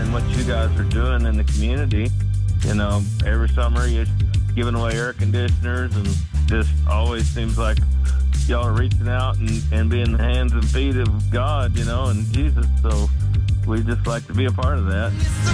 and what you guys are doing in the community. You know, every summer you're giving away air conditioners, and just always seems like y'all are reaching out and being the hands and feet of God, you know, and Jesus. So we just like to be a part of that.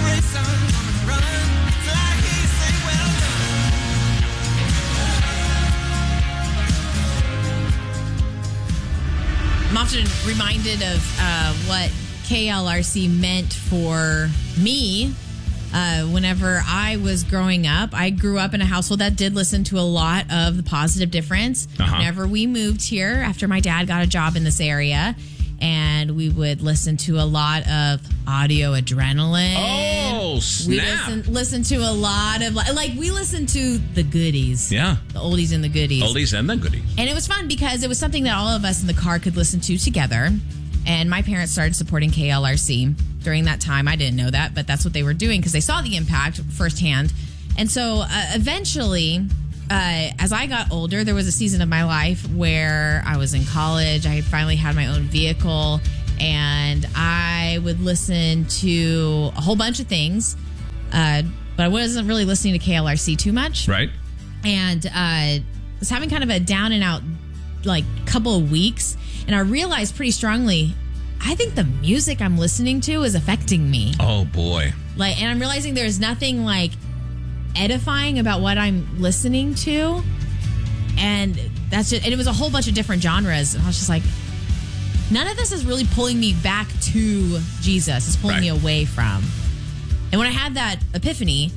I'm often reminded of what KLRC meant for me whenever I was growing up. I grew up in a household that did listen to a lot of The Positive Difference. Whenever we moved here, after my dad got a job in this area, and we would listen to a lot of Audio Adrenaline. Oh, snap. We listened to a lot of, like, we listened to the goodies. Yeah. The oldies and the goodies. Oldies and the goodies. And it was fun because it was something that all of us in the car could listen to together. And my parents started supporting KLRC during that time. I didn't know that, but that's what they were doing because they saw the impact firsthand. And so eventually, as I got older, there was a season of my life where I was in college. I had finally had my own vehicle, and I would listen to a whole bunch of things, but I wasn't really listening to KLRC too much. Right. And I was having kind of a down and out, like, couple of weeks, and I realized pretty strongly, I think the music I'm listening to is affecting me. Oh, boy. Like, and I'm realizing there's nothing, like, edifying about what I'm listening to, and that's just, and it was a whole bunch of different genres. I was just like, none of this is really pulling me back to Jesus. It's pulling me away from. And when I had that epiphany,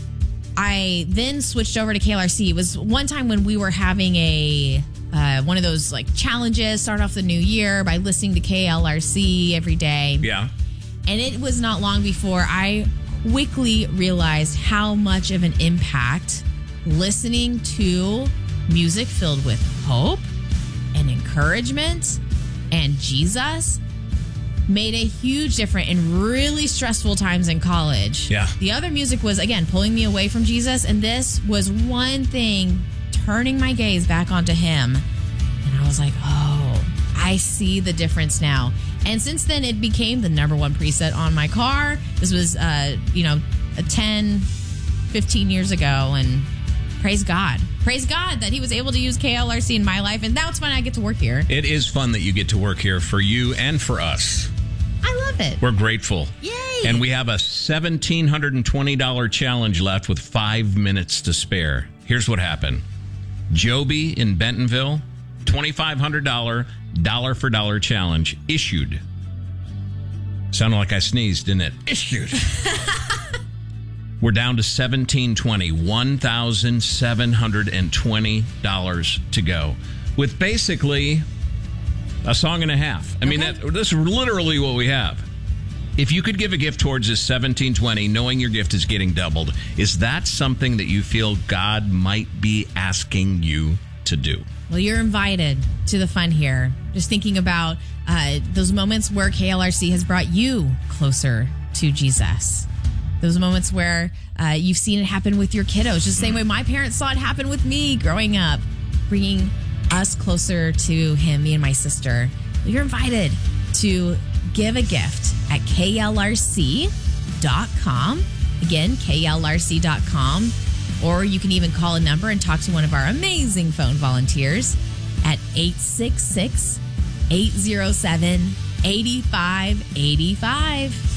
I then switched over to KLRC. It was one time when we were having a one of those, like, challenges, start off the new year by listening to KLRC every day. Yeah. And it was not long before I quickly realized how much of an impact listening to music filled with hope and encouragement and Jesus made a huge difference in really stressful times in college. Yeah. The other music was, again, pulling me away from Jesus, and this was one thing turning my gaze back onto him. And I was like, oh, I see the difference now. And since then, it became the number one preset on my car. This was, 10, 15 years ago. And praise God. Praise God that he was able to use KLRC in my life. And that's when I get to work here. It is fun that you get to work here for you and for us. I love it. We're grateful. Yay. And we have a $1,720 challenge left with 5 minutes to spare. Here's what happened. Joby in Bentonville, $2,500 dollar for dollar challenge issued. Sounded like I sneezed, didn't it? Issued. We're down to $1,720, $1,720 to go, with basically a song and a half. I mean, this is literally what we have. If you could give a gift towards this $1,720, knowing your gift is getting doubled, is that something that you feel God might be asking you to do? Well, you're invited to the fun here. Just thinking about those moments where KLRC has brought you closer to Jesus. Those moments where you've seen it happen with your kiddos, just the same way my parents saw it happen with me growing up, bringing us closer to him, me and my sister. Well, you're invited to give a gift at KLRC.com. Again, KLRC.com. Or you can even call a number and talk to one of our amazing phone volunteers at 866-807-8585.